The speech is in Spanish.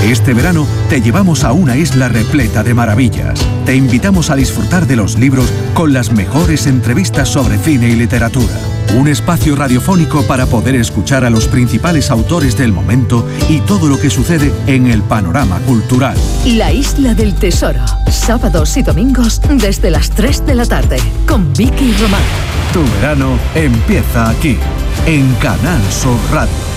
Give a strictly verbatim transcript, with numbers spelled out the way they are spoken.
Este verano te llevamos a una isla repleta de maravillas. Te invitamos a disfrutar de los libros con las mejores entrevistas sobre cine y literatura. Un espacio radiofónico para poder escuchar a los principales autores del momento y todo lo que sucede en el panorama cultural. La Isla del Tesoro. Sábados y domingos desde las tres de la tarde. Con Vicky Román. Tu verano empieza aquí, en Canal Sur Radio.